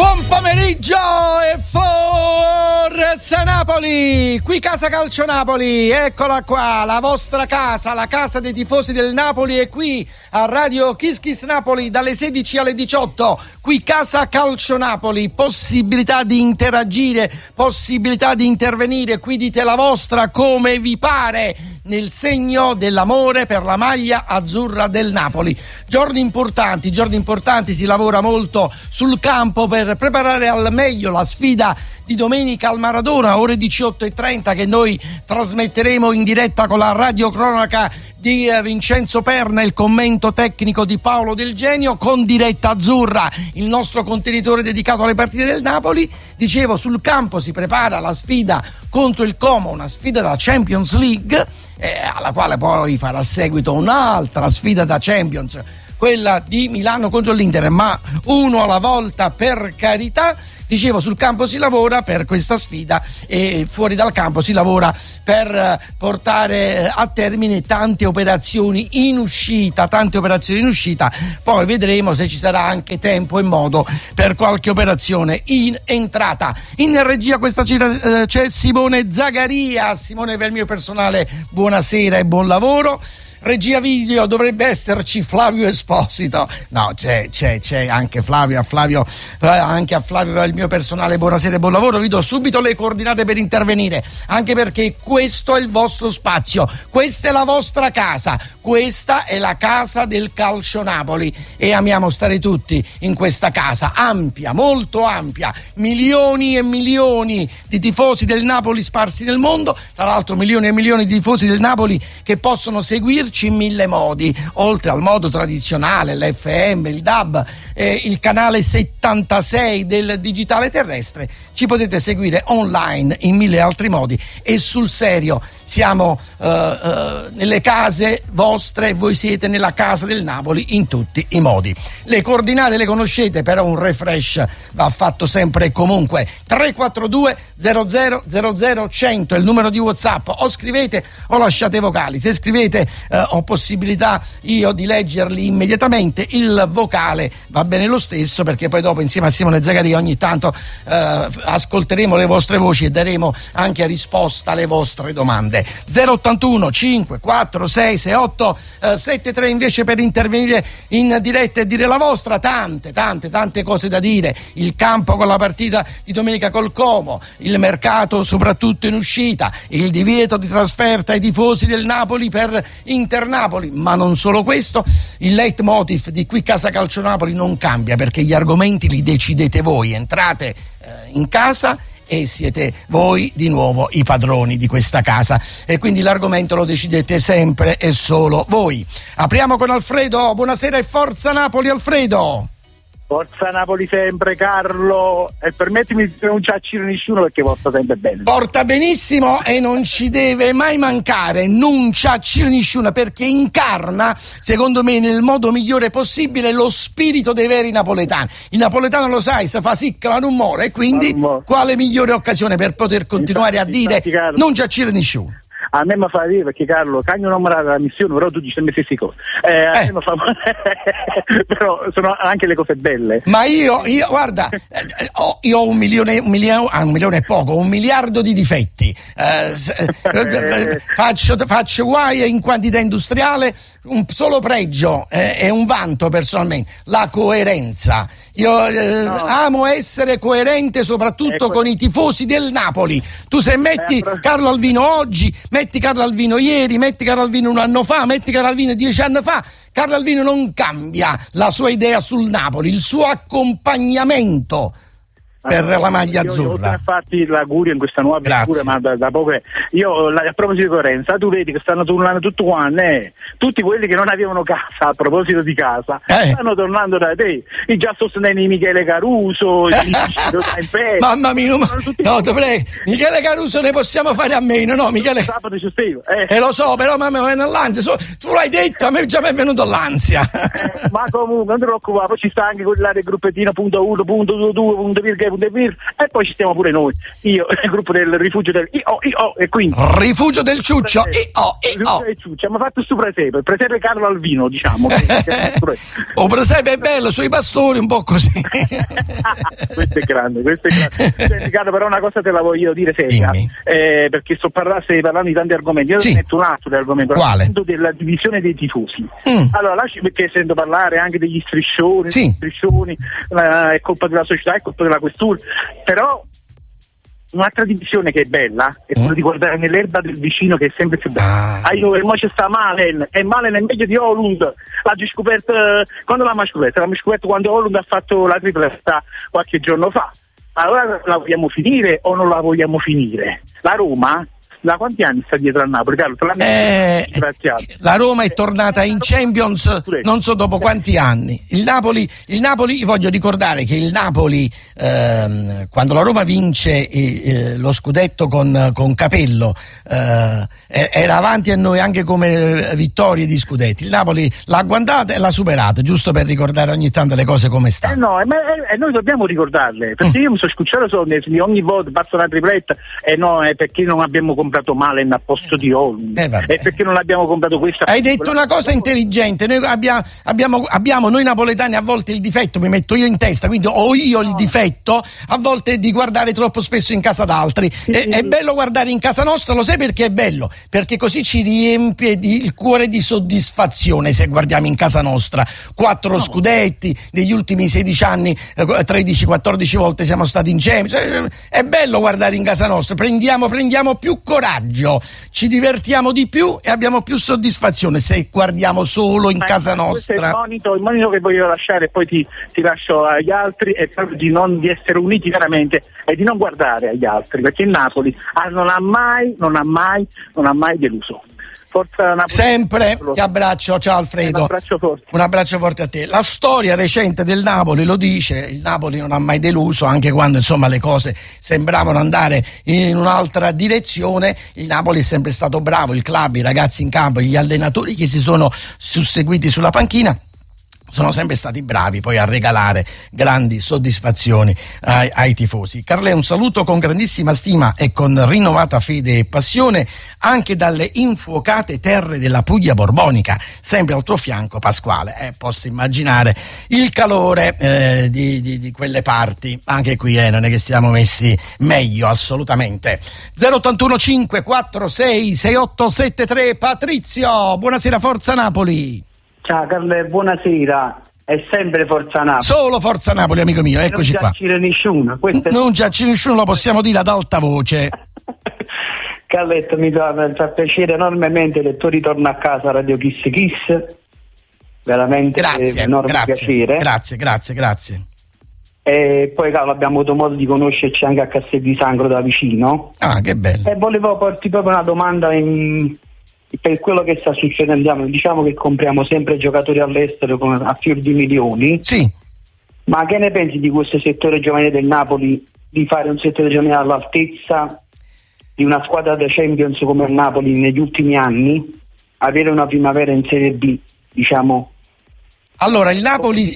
Buon pomeriggio e Forza Napoli! Qui Casa Calcio Napoli, eccola qua, la vostra casa, la casa dei tifosi del Napoli è qui a Radio Kiss Kiss Napoli dalle 16 alle 18. Qui Casa Calcio Napoli, possibilità di interagire, possibilità di intervenire, qui dite la vostra come vi pare, nel segno dell'amore per la maglia azzurra del Napoli. Giorni importanti, si lavora molto sul campo per preparare al meglio la sfida di domenica al Maradona, ore 18:30, che noi trasmetteremo in diretta con la radiocronaca di Vincenzo Perna, il commento tecnico di Paolo Del Genio, con diretta azzurra, il nostro contenitore dedicato alle partite del Napoli. Dicevo, sul campo si prepara la sfida contro il Como, una sfida da Champions League, alla quale poi farà seguito un'altra sfida da Champions, quella di Milano contro l'Inter, ma uno alla volta, per carità. Dicevo, sul campo si lavora per questa sfida e fuori dal campo si lavora per portare a termine tante operazioni in uscita. Poi vedremo se ci sarà anche tempo e modo per qualche operazione in entrata. In regia questa sera c'è Simone Zagaria. Simone, per il mio personale, buonasera e buon lavoro. Regia video dovrebbe esserci Flavio Esposito. No, c'è anche Flavio. Anche a Flavio, il mio personale, buonasera e buon lavoro. Vi do subito le coordinate per intervenire, anche perché questo è il vostro spazio, questa è la vostra casa, questa è la casa del Calcio Napoli e amiamo stare tutti in questa casa ampia, molto ampia, milioni e milioni di tifosi del Napoli sparsi nel mondo, tra l'altro milioni e milioni di tifosi del Napoli che possono seguirci in mille modi, oltre al modo tradizionale, l'FM, il DAB, il canale 76 del digitale terrestre. Ci potete seguire online in mille altri modi e sul serio siamo nelle case vostre, voi siete nella casa del Napoli in tutti i modi. Le coordinate le conoscete, però un refresh va fatto sempre e comunque. 342 00 00 100 è il numero di WhatsApp, o scrivete o lasciate vocali. Se scrivete ho possibilità io di leggerli immediatamente, il vocale va bene lo stesso, perché poi dopo insieme a Simone Zagaria ogni tanto ascolteremo le vostre voci e daremo anche risposta alle vostre domande. 081 5 4 6 6 8 7 3 invece per intervenire in diretta e dire la vostra. Tante cose da dire, il campo con la partita di domenica col Como, il mercato soprattutto in uscita, il divieto di trasferta ai tifosi del Napoli per Inter-Napoli, ma non solo questo. Il leitmotiv di qui Casa Calcio Napoli non cambia, perché gli argomenti li decidete voi, entrate in casa e siete voi di nuovo i padroni di questa casa e quindi l'argomento lo decidete sempre e solo voi. Apriamo con Alfredo. Buonasera e forza Napoli, Alfredo. Forza Napoli sempre, Carlo, e permettimi di non ciaccire nessuno perché porta sempre bene. Porta benissimo e non ci deve mai mancare, non ciaccire nessuno, perché incarna, secondo me, nel modo migliore possibile lo spirito dei veri napoletani. Il napoletano, lo sai, se fa sicca ma non muore, e quindi quale migliore occasione per poter continuare a dire non ciaccire nessuno? A me mi fa dire, perché Carlo, cagno non mi dà la missione, però tu dici sempre stesse cose. A me mi fa però sono anche le cose belle. Ma io guarda, io ho un milione è poco, 1 miliardo di difetti. Faccio guai in quantità industriale, un solo pregio e un vanto personalmente, la coerenza. Io amo essere coerente soprattutto con i tifosi del Napoli. Tu se metti Carlo Alvino oggi, metti Carlo Alvino ieri, metti Carlo Alvino 1 anno fa, metti Carlo Alvino 10 anni fa, Carlo Alvino non cambia la sua idea sul Napoli, il suo accompagnamento per la maglia azzurra. Infatti l'augurio in questa nuova avventura, ma da poco io a proposito di coerenza, tu vedi che stanno tornando tutti quanti, tutti quelli che non avevano casa, a proposito di casa, stanno tornando da te, i già sostenenti Michele Caruso, mamma mia, no, te prego, Michele Caruso ne possiamo fare a meno, no? Michele sabato ci stevo, lo so, però mamma mia, l'ansia, tu l'hai detto, a me già mi è venuto l'ansia. Ma comunque non ti preoccupare, poi ci sta anche quella del gruppettino .1, .2, www.radiochissekiss.it e poi ci stiamo pure noi, io, il gruppo del Rifugio del IO, e quindi Rifugio del Ciuccio, IO. Abbiamo fatto sto presepe, il presepe Carlo Alvino, diciamo. O presepe è bello, sui pastori un po' così. Questo è grande. Riccardo, però una cosa te la voglio dire seria, perché stai parlando di tanti argomenti. Io metto un altro argomento. Quale? Della divisione dei tifosi. Allora, perché sento parlare anche degli striscioni, è colpa della società, è colpa della questura, però un'altra divisione che è bella è quella di guardare nell'erba del vicino, che è sempre più bella. Mo c'è sta Malen è meglio di Holund. L'ha scoperto quando l'ha mai scoperto? L'ha scoperto quando Holund ha fatto la tripletta qualche giorno fa. Allora la vogliamo finire o non la vogliamo finire? La Roma da quanti anni sta dietro a Napoli? La Roma è tornata in Champions non so dopo quanti anni. Il Napoli, voglio ricordare che il Napoli quando la Roma vince lo scudetto con Capello era avanti a noi anche come vittorie di scudetti. Il Napoli l'ha agguantata e l'ha superata, giusto per ricordare ogni tanto le cose come stanno. Noi dobbiamo ricordarle, perché io mi sono scucciato ogni volta basta una tripletta è perché non abbiamo comprato Malen a posto di Holland, e perché non abbiamo comprato questa. Hai detto una cosa intelligente. Noi abbiamo noi napoletani a volte il difetto, mi metto io in testa, quindi ho io il difetto a volte di guardare troppo spesso in casa d'altri. È bello guardare in casa nostra, lo sai perché è bello? Perché così ci riempie il cuore di soddisfazione se guardiamo in casa nostra. 4 scudetti negli ultimi 16 anni, 13-14 volte siamo stati in Champions. È bello guardare in casa nostra, prendiamo più coraggio, ci divertiamo di più e abbiamo più soddisfazione se guardiamo solo in casa nostra. Questo è il monito che voglio lasciare, e poi ti lascio agli altri, è proprio di essere uniti veramente e di non guardare agli altri, perché il Napoli non ha mai deluso. Forza Napoli. Sempre ti abbraccio, ciao Alfredo. Un abbraccio forte a te. La storia recente del Napoli lo dice, il Napoli non ha mai deluso, anche quando insomma le cose sembravano andare in un'altra direzione. Il Napoli è sempre stato bravo, il club, i ragazzi in campo, gli allenatori che si sono susseguiti sulla panchina sono sempre stati bravi poi a regalare grandi soddisfazioni ai tifosi. Carlè, un saluto con grandissima stima e con rinnovata fede e passione anche dalle infuocate terre della Puglia borbonica, sempre al tuo fianco Pasquale. Posso immaginare il calore di quelle parti, anche qui non è che stiamo messi meglio, assolutamente. 081 546 6873. Patrizio, buonasera, Forza Napoli. Ciao Carlo, buonasera. È sempre Forza Napoli. Solo Forza Napoli, amico mio, eccoci qua. Non giacci nessuno, lo possiamo dire ad alta voce. Carletto, mi fa piacere enormemente il tuo ritorno a casa a Radio Kiss. Veramente un enorme piacere. Grazie. E poi Carlo, abbiamo avuto modo di conoscerci anche a Castel di Sangro da vicino. Ah, che bello. E volevo porti proprio una domanda per quello che sta succedendo. Diciamo che compriamo sempre giocatori all'estero a fior di milioni. Sì. Ma che ne pensi di questo settore giovanile del Napoli, di fare un settore giovanile all'altezza di una squadra da Champions come il Napoli negli ultimi anni, avere una primavera in Serie B, diciamo? Allora, il Napoli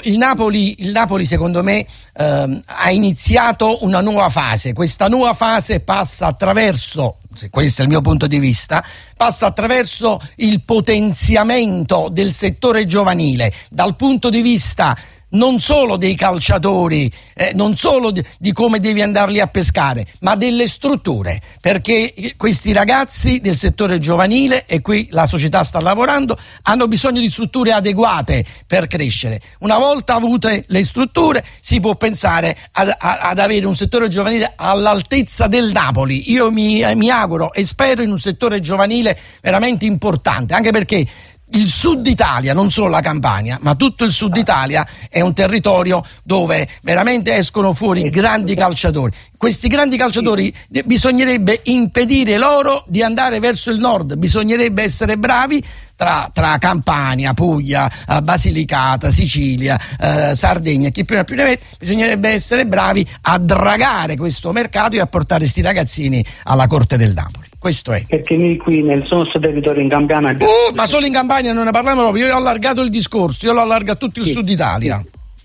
secondo me ha iniziato una nuova fase. Questa nuova fase passa attraverso, questo è il mio punto di vista, passa attraverso il potenziamento del settore giovanile dal punto di vista non solo dei calciatori, non solo di come devi andarli a pescare, ma delle strutture, perché questi ragazzi del settore giovanile, e qui la società sta lavorando, hanno bisogno di strutture adeguate per crescere. Una volta avute le strutture si può pensare ad avere un settore giovanile all'altezza del Napoli. Io mi auguro e spero in un settore giovanile veramente importante, anche perché il sud Italia, non solo la Campania, ma tutto il sud Italia è un territorio dove veramente escono fuori grandi calciatori. Questi grandi calciatori bisognerebbe impedire loro di andare verso il nord, bisognerebbe essere bravi tra Campania, Puglia, Basilicata, Sicilia, Sardegna, chi più ne mette, bisognerebbe essere bravi a dragare questo mercato e a portare questi ragazzini alla corte del Napoli. Questo è. Perché noi qui nel nostro territorio in Campania ma solo in Campania non ne parliamo proprio. Io ho allargato il discorso, io lo allargo a tutto il sud Italia.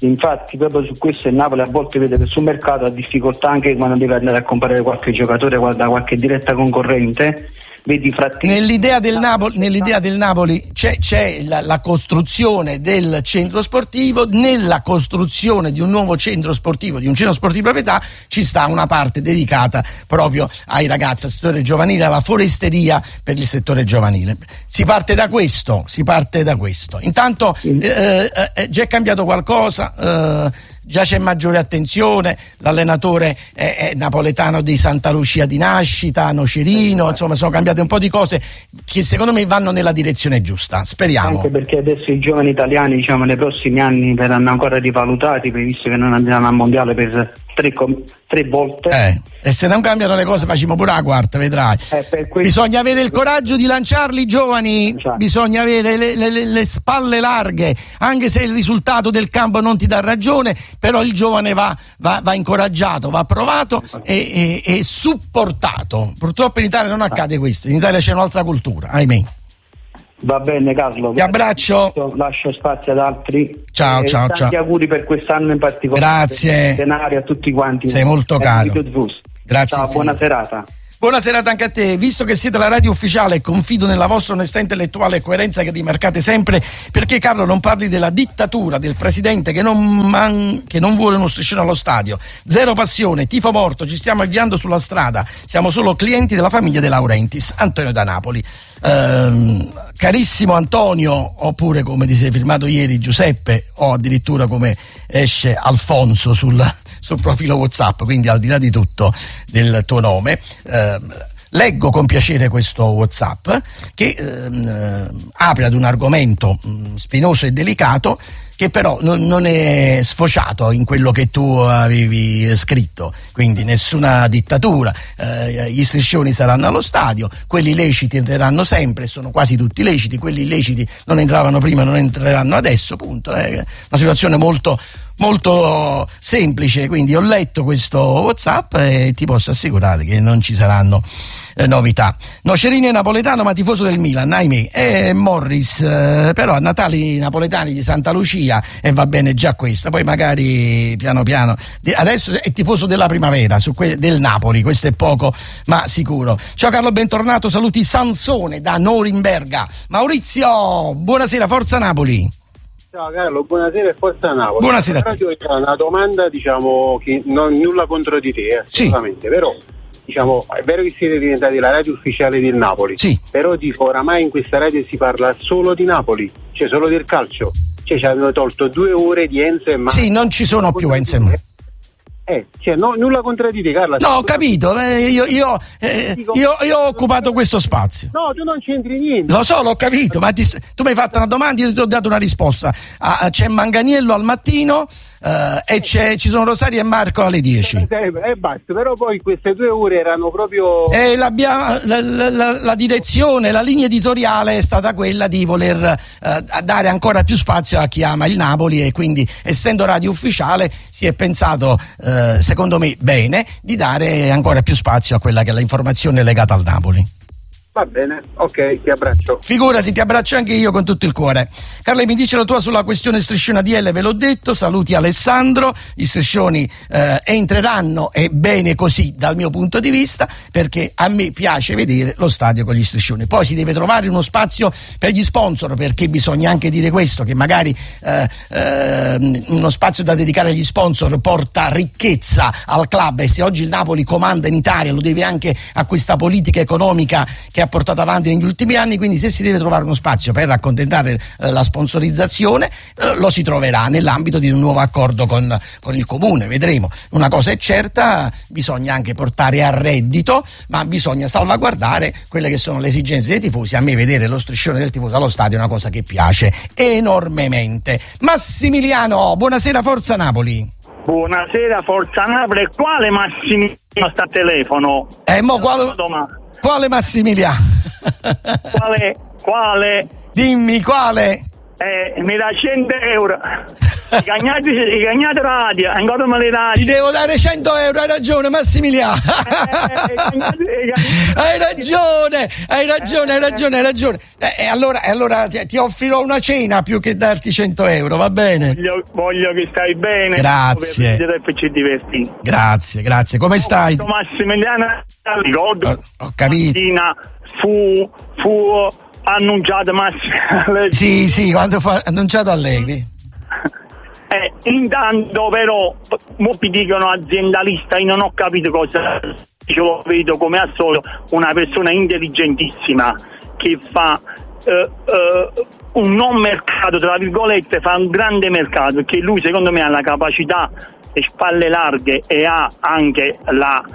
Infatti proprio su questo il Napoli a volte vede che sul mercato ha difficoltà anche quando deve andare a comprare qualche giocatore da qualche diretta concorrente. Vedi Frattini. Nell'idea del Napoli c'è la costruzione del centro sportivo. Nella costruzione di un nuovo centro sportivo, di un centro sportivo di proprietà, ci sta una parte dedicata proprio ai ragazzi, al settore giovanile, alla foresteria per il settore giovanile. Si parte da questo. Intanto già è cambiato qualcosa, già c'è maggiore attenzione, l'allenatore è napoletano di Santa Lucia di nascita, Nocerino, insomma sono cambiate un po' di cose che secondo me vanno nella direzione giusta, speriamo. Anche perché adesso i giovani italiani, diciamo, nei prossimi anni verranno ancora rivalutati, visto che non andranno al mondiale per tre volte. E se non cambiano le cose facciamo pure la quarta, vedrai. Bisogna avere il coraggio di lanciarli i giovani, bisogna avere le spalle larghe, anche se il risultato del campo non ti dà ragione, però il giovane va incoraggiato, va provato e supportato. Purtroppo in Italia non accade questo, in Italia c'è un'altra cultura, ahimè. Va bene Carlo, ti abbraccio, lascio spazio ad altri. Ciao. Tanti auguri per quest'anno in particolare. Grazie. A tutti quanti. Sei molto caro. Grazie. Ciao, buona serata. Buona serata anche a te. Visto che siete la radio ufficiale, confido nella vostra onestà intellettuale e coerenza che rimarcate sempre, perché Carlo non parli della dittatura del presidente che non vuole uno striscione allo stadio. Zero passione, tifo morto, ci stiamo avviando sulla strada, siamo solo clienti della famiglia De Laurentiis. Antonio da Napoli. Carissimo Antonio, oppure come ti sei firmato ieri Giuseppe, o addirittura come esce Alfonso sul profilo WhatsApp, quindi al di là di tutto del tuo nome, leggo con piacere questo WhatsApp che apre ad un argomento spinoso e delicato, che però non è sfociato in quello che tu avevi scritto, quindi nessuna dittatura, gli striscioni saranno allo stadio, quelli leciti entreranno sempre, sono quasi tutti leciti, quelli illeciti non entravano prima, non entreranno adesso, punto. È una situazione molto semplice, quindi ho letto questo WhatsApp e ti posso assicurare che non ci saranno novità. Nocerino è napoletano ma tifoso del Milan, ahimè, e Morris però a Natale i napoletani di Santa Lucia, e va bene già questo, poi magari piano piano, adesso è tifoso della Primavera, del Napoli, questo è poco ma sicuro. Ciao Carlo, bentornato, saluti Sansone da Norimberga. Maurizio, buonasera, forza Napoli. Ciao Carlo, buonasera e forza Napoli. Buonasera. Una domanda, diciamo, che non nulla contro di te, assolutamente, sì. Però diciamo, è vero che siete diventati la radio ufficiale del Napoli, sì. Però dico, oramai in questa radio si parla solo di Napoli, cioè solo del calcio. Cioè ci hanno tolto 2 ore di Enzo e Mario. Sì, non ci sono più Enzo e Mario. Cioè, nulla contraddiddi, Carla. No, ho capito, io ho occupato questo spazio. No, tu non c'entri niente. Lo so, l'ho capito, ma tu mi hai fatto una domanda e io ti ho dato una risposta. C'è Manganiello al mattino e ci sono Rosario e Marco alle 10. Basta, però poi queste 2 ore erano proprio... la direzione, la linea editoriale è stata quella di voler dare ancora più spazio a chi ama il Napoli, e quindi, essendo radio ufficiale, si è pensato, secondo me bene, di dare ancora più spazio a quella che è l'informazione legata al Napoli. Va bene, ok, ti abbraccio. Figurati, ti abbraccio anche io con tutto il cuore. Carla, mi dice la tua sulla questione striscione ADL, ve l'ho detto, saluti Alessandro, i striscioni entreranno, e bene così dal mio punto di vista, perché a me piace vedere lo stadio con gli striscioni. Poi si deve trovare uno spazio per gli sponsor, perché bisogna anche dire questo, che magari uno spazio da dedicare agli sponsor porta ricchezza al club, e se oggi il Napoli comanda in Italia lo deve anche a questa politica economica che ha portato avanti negli ultimi anni, quindi se si deve trovare uno spazio per accontentare la sponsorizzazione, lo si troverà nell'ambito di un nuovo accordo con il comune, vedremo. Una cosa è certa, bisogna anche portare a reddito, ma bisogna salvaguardare quelle che sono le esigenze dei tifosi. A me vedere lo striscione del tifoso allo stadio è una cosa che piace enormemente. Massimiliano, buonasera, forza Napoli. Buonasera, forza Napoli. Quale Massimiliano sta a telefono? Quale Massimiliano? Quale? Dimmi quale. mi dà 100 euro. I cagnati radio, ancora me li dai. Ti devo dare 100 euro, hai ragione Massimiliano. Hai ragione. Allora ti offrirò una cena più che darti 100 euro, va bene? Voglio che stai bene. Grazie. Ci diverti. Grazie. Come stai? Massimiliano, ricordo. Ho capito. Fu annunciato Massimo. Sì, quando fu annunciato Allegri. Intanto però molti dicono aziendalista, io non ho capito cosa. Io lo vedo come al solito una persona intelligentissima che fa un non mercato, tra virgolette, fa un grande mercato, perché lui secondo me ha la capacità e spalle larghe e ha anche la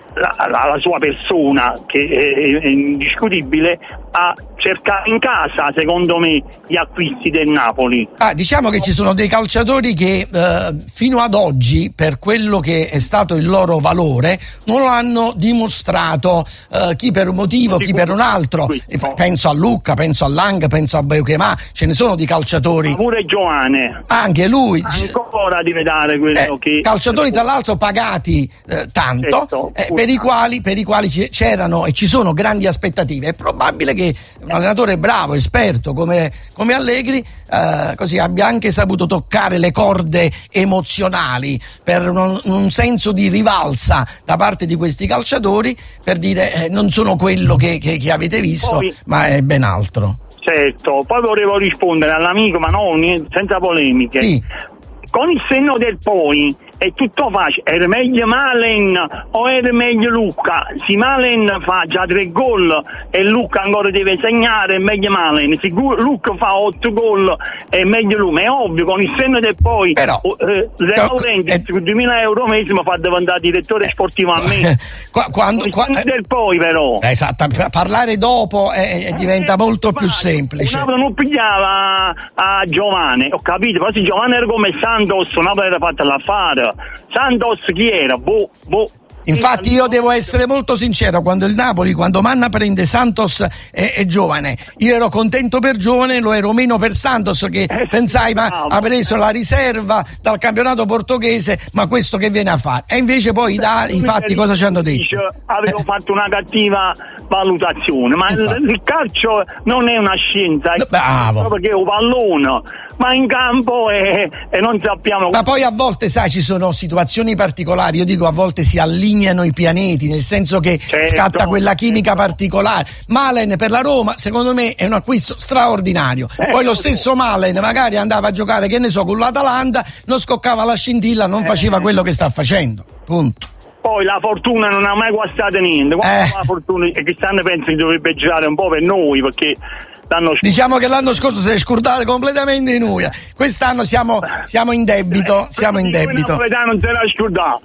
sua persona, che è indiscutibile, a cercare in casa, secondo me, gli acquisti del Napoli. Diciamo che ci sono dei calciatori che fino ad oggi, per quello che è stato il loro valore, non lo hanno dimostrato, chi per un motivo, chi per un altro. Penso a Lucca, penso a Lang, penso a Beuchema, ce ne sono di calciatori. Ma pure Giovane. Anche lui. Ancora di vedere quello che... Calciatori tra l'altro pagati tanto, certo, per i quali c'erano e ci sono grandi aspettative. È probabile che un allenatore bravo, esperto come Allegri, così abbia anche saputo toccare le corde emozionali per un senso di rivalsa da parte di questi calciatori, per dire non sono quello che avete visto, ma è ben altro. Certo, poi volevo rispondere all'amico, ma senza polemiche. Sì. Con il senno del poi è tutto facile, era meglio Malen o era meglio Lucca? Se Malen fa già 3 gol e Lucca ancora deve segnare, è meglio Malen. Se Lucca fa 8 gol è meglio lui, ma è ovvio, con il senno del poi. Però Laurenti su 2.000 euro mese mi fa diventare direttore sportivo a me. Con il senno del poi però. Esatto, parlare dopo diventa molto più semplice. Napoli non pigliava a Giovane, ho capito, però se Giovane era come Santos, Napoli era fatta l'affare. Santos chi era? Infatti io devo essere molto sincero, quando Manna prende Santos e Giovane, io ero contento per Giovane, lo ero meno per Santos, che pensai ma ha preso la riserva dal campionato portoghese, ma questo che viene a fare? E invece poi i fatti cosa ci hanno detto? Avevo fatto una cattiva valutazione, ma il calcio non è una scienza, bravo, perché è un pallone, ma in campo e non sappiamo. Ma poi a volte sai ci sono situazioni particolari, io dico a volte si allineano i pianeti, nel senso che scatta quella chimica particolare. Malen per la Roma secondo me è un acquisto straordinario, poi lo stesso Malen magari andava a giocare, che ne so, con l'Atalanta, non scoccava la scintilla, non faceva quello che sta facendo, punto. Poi la fortuna non ha mai guastato niente. La fortuna, e quest'anno penso che dovrebbe girare un po' per noi, perché diciamo che l'anno scorso si è scurdato completamente in Uia, quest'anno siamo in debito, non se l'ha scordato.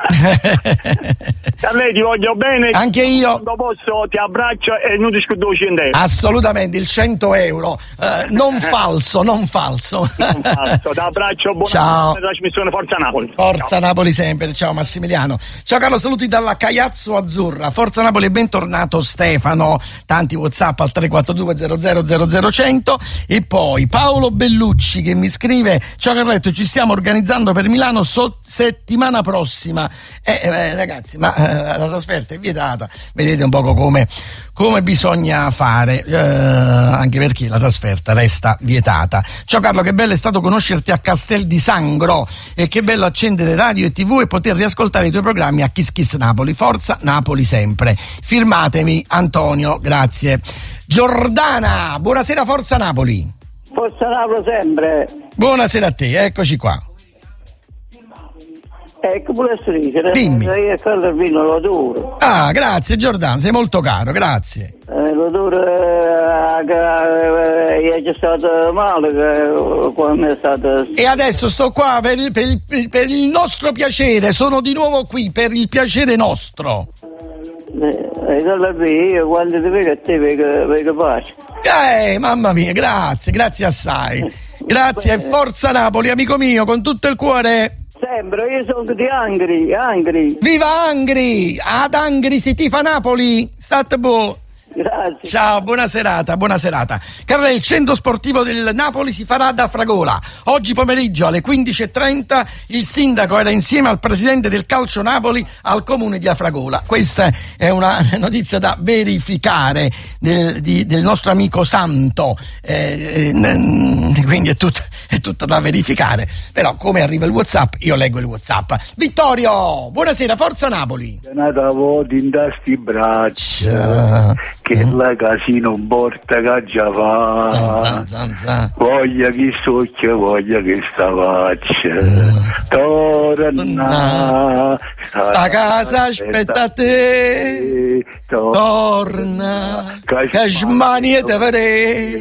A lei ti voglio bene, anche io. Quando posso ti abbraccio e non ti scordo 100 euro. Assolutamente, il 100 euro non falso. Ti abbraccio, buona trasmissione, Forza Napoli. Forza Napoli sempre, ciao Massimiliano. Ciao Carlo, saluti dalla Caiazzo Azzurra. Forza Napoli e bentornato Stefano. Tanti WhatsApp al 342 000100. E poi Paolo Bellucci che mi scrive: ciao Carletto, ci stiamo organizzando per Milano settimana prossima. Ragazzi, ma la trasferta è vietata, vedete un poco come bisogna fare, anche perché la trasferta resta vietata. Ciao Carlo, che bello è stato conoscerti a Castel di Sangro e che bello accendere radio e TV e poter riascoltare i tuoi programmi a Kiss Kiss Napoli. Forza Napoli sempre. Firmatemi Antonio, grazie. Giordana, buonasera Forza Napoli. Forza Napoli sempre. Buonasera a te, eccoci qua. Ecco, volessi dire, dimmi. Io e Carlo il vino lo adoro. Ah, grazie Giordano, sei molto caro, grazie. Lo adoro, è stato male quando è stato. E adesso sto qua per il nostro piacere, sono di nuovo qui per il piacere nostro. Io quando ti vedo a te vedo pace. Mamma mia, grazie assai. Grazie, Forza Napoli, amico mio, con tutto il cuore. Sempre, io sono di Angri. Viva Angri! Ad Angri si tifa Napoli! State boh! Grazie. grazie. Ciao, buona serata. Carla, il centro sportivo del Napoli si farà da Fragola. Oggi pomeriggio alle 15:30 il sindaco era insieme al presidente del Calcio Napoli al comune di Afragola. Questa è una notizia da verificare del nostro amico Santo, quindi è tutto da verificare. Però come arriva il WhatsApp, io leggo il WhatsApp. Vittorio, buonasera, forza Napoli. Nata voti in tasti braccia, che la casino non porta che già fa. Voglia che socchia, voglia che sta faccia. Torna, sta casa aspetta te. Torna, che smanie te vedere.